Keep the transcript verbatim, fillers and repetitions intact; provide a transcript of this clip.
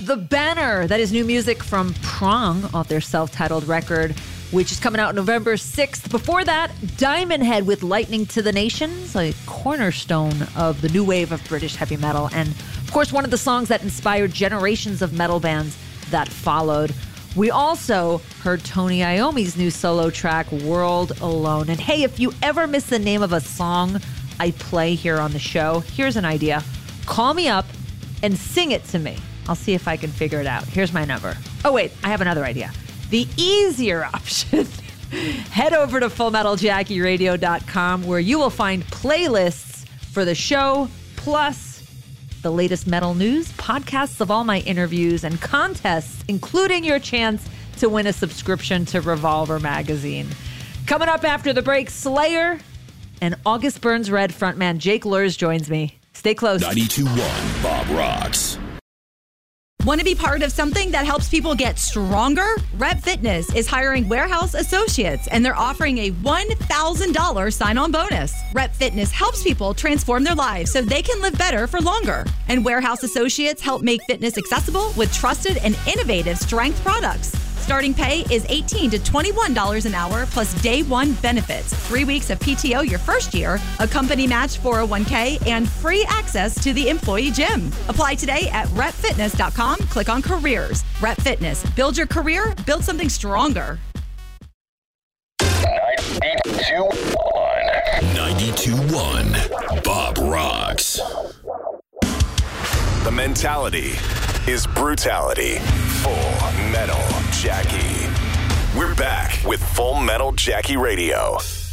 The Banner. That is new music from Prong off their self-titled record, which is coming out November sixth. Before that, Diamond Head with Lightning to the Nations, a cornerstone of the new wave of British heavy metal. And, of course, one of the songs that inspired generations of metal bands that followed. We also heard Tony Iommi's new solo track, World Alone. And hey, if you ever miss the name of a song I play here on the show, here's an idea. Call me up and sing it to me. I'll see if I can figure it out. Here's my number. Oh, wait, I have another idea. The easier option. Head over to full metal jackie radio dot com where you will find playlists for the show, plus the latest metal news, podcasts of all my interviews, and contests, including your chance to win a subscription to Revolver magazine. Coming up after the break, Slayer and August Burns Red frontman Jake Lurs joins me. Stay close. ninety-two point one Bob Rocks. Want to be part of something that helps people get stronger? Rep Fitness is hiring warehouse associates, and they're offering a one thousand dollars sign-on bonus. Rep Fitness helps people transform their lives so they can live better for longer. And warehouse associates help make fitness accessible with trusted and innovative strength products. Starting pay is eighteen to twenty-one dollars an hour plus day one benefits, three weeks of P T O your first year, a company match four oh one k, and free access to the employee gym. Apply today at rep fitness dot com. Click on careers. Rep Fitness. Build your career, build something stronger. ninety-two point one ninety-two point one Bob Rocks. The mentality is brutality. Full Metal Jackie. We're back with Full Metal Jackie Radio.